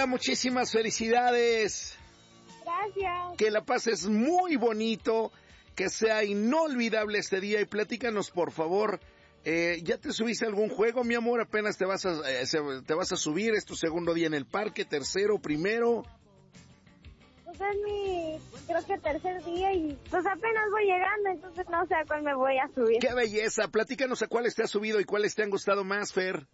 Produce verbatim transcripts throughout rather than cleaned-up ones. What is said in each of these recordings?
Fernanda, muchísimas felicidades. Gracias. Que la pases muy bonito, que sea inolvidable este día y platícanos, por favor. Eh, ¿Ya te subiste a algún juego, mi amor? Apenas te vas a eh, te vas a subir, es tu segundo día en el parque, tercero, primero. Pues es mi, creo que tercer día y pues apenas voy llegando, entonces no sé a cuál me voy a subir. ¡Qué belleza! Platícanos a cuáles te has subido y cuáles te han gustado más, Fer.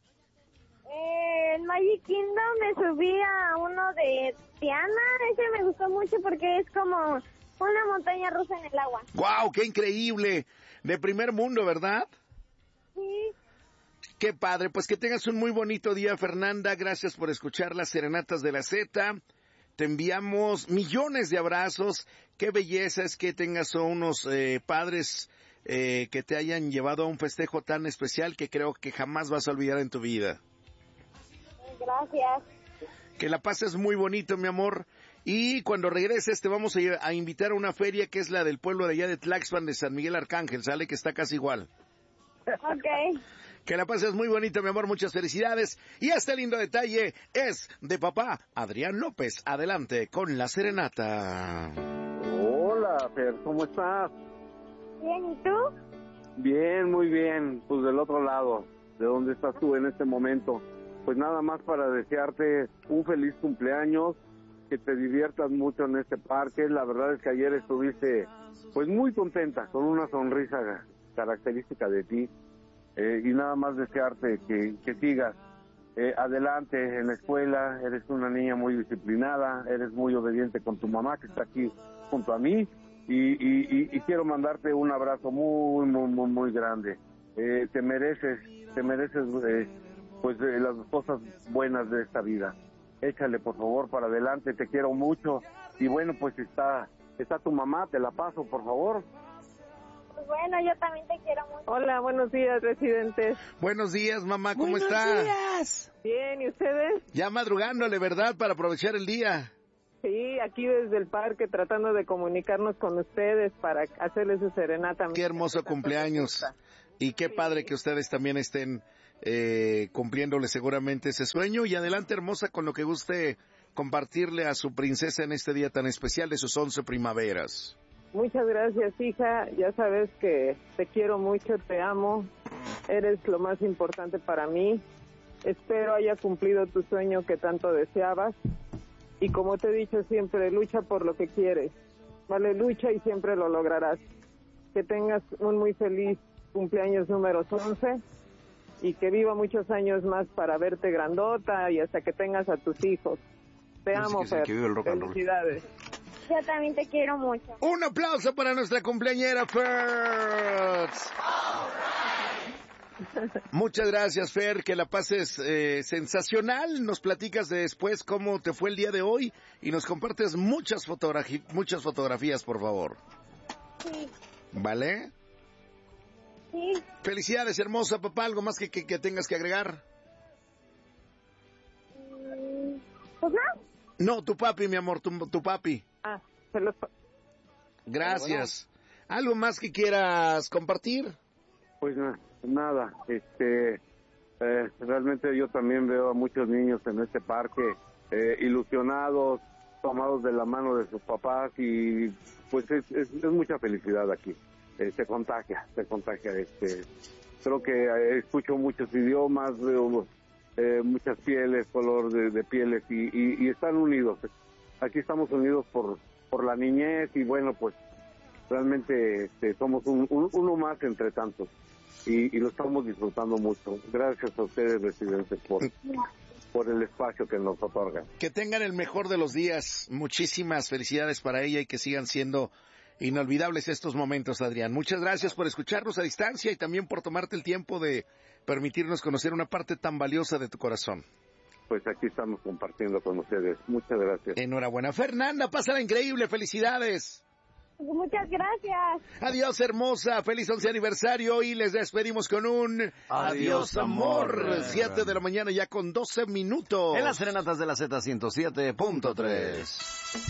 Eh, en Magic Kingdom me subí a uno de Tiana, ese me gustó mucho porque es como una montaña rusa en el agua. ¡Guau! ¡Qué increíble! De primer mundo, ¿verdad? Sí. ¡Qué padre! Pues que tengas un muy bonito día, Fernanda. Gracias por escuchar las Serenatas de la Z. Te enviamos millones de abrazos. Qué belleza es que tengas unos eh, padres eh, que te hayan llevado a un festejo tan especial que creo que jamás vas a olvidar en tu vida. Gracias. Que la pases muy bonito, mi amor. Y cuando regreses te vamos a, a invitar a una feria que es la del pueblo de allá de Tlaxpan de San Miguel Arcángel, ¿sale? Que está casi igual. Ok. Que la pases muy bonito, mi amor, muchas felicidades. Y este lindo detalle es de papá Adrián López. Adelante con la serenata. Hola, Fer, ¿cómo estás? Bien, ¿y tú? Bien, muy bien. Pues del otro lado, ¿de dónde estás tú en este momento? Pues nada más para desearte un feliz cumpleaños, que te diviertas mucho en este parque. La verdad es que ayer estuviste pues muy contenta, con una sonrisa característica de ti. Eh, y nada más desearte que, que sigas eh, adelante en la escuela. Eres una niña muy disciplinada, eres muy obediente con tu mamá que está aquí junto a mí, y, y, y, y quiero mandarte un abrazo muy, muy, muy, muy grande. Eh, te mereces, te mereces eh, pues eh, las cosas buenas de esta vida. Échale por favor para adelante, te quiero mucho. Y bueno, pues está, está tu mamá, te la paso por favor. Pues bueno, yo también te quiero mucho. Hola, buenos días, residentes. Buenos días, mamá, ¿cómo buenos está? Buenos días. Bien, ¿y ustedes? Ya madrugándole, ¿verdad? Para aprovechar el día. Sí, aquí desde el parque tratando de comunicarnos con ustedes para hacerles su serenata. Qué hermoso cumpleaños. Y qué sí. Padre que ustedes también estén eh, cumpliéndole seguramente ese sueño. Y adelante, hermosa, con lo que guste compartirle a su princesa en este día tan especial de sus once primaveras. Muchas gracias, hija. Ya sabes que te quiero mucho, te amo. Eres lo más importante para mí. Espero haya cumplido tu sueño que tanto deseabas. Y como te he dicho siempre, lucha por lo que quieres. Vale, lucha y siempre lo lograrás. Que tengas un muy feliz cumpleaños número once y que viva muchos años más para verte grandota y hasta que tengas a tus hijos. Te no amo, sé Fer. Que vive el rock and roll. Felicidades. Yo también te quiero mucho. Un aplauso para nuestra cumpleañera Fer. Muchas gracias, Fer, que la pases eh, sensacional. Nos platicas de después cómo te fue el día de hoy y nos compartes muchas fotografi- muchas fotografías, por favor. Sí. ¿Vale? Sí. Felicidades, hermosa, papá. ¿Algo más que, que, que tengas que agregar? Mm, pues no. No, tu papi, mi amor, tu, tu papi. Ah, se los... Gracias. Bueno. ¿Algo más que quieras compartir? Pues na- nada, este, eh, realmente yo también veo a muchos niños en este parque eh, ilusionados, tomados de la mano de sus papás y pues es, es, es mucha felicidad aquí. Eh, se contagia, se contagia. Este, creo que eh, escucho muchos idiomas, veo eh, muchas pieles, color de, de pieles y, y, y están unidos. Aquí estamos unidos por por la niñez y bueno, pues realmente este, somos un, un, uno más entre tantos y, y lo estamos disfrutando mucho. Gracias a ustedes, residentes, por, por el espacio que nos otorgan. Que tengan el mejor de los días. Muchísimas felicidades para ella y que sigan siendo inolvidables estos momentos, Adrián. Muchas gracias por escucharnos a distancia y también por tomarte el tiempo de permitirnos conocer una parte tan valiosa de tu corazón. Pues aquí estamos compartiendo con ustedes. Muchas gracias. Enhorabuena. Fernanda, pásala increíble. Felicidades. Muchas gracias. Adiós, hermosa. Feliz once aniversario y les despedimos con un Adiós, adiós, amor. amor. Siete de la mañana ya con doce minutos. En las serenatas de la Z ciento siete punto tres.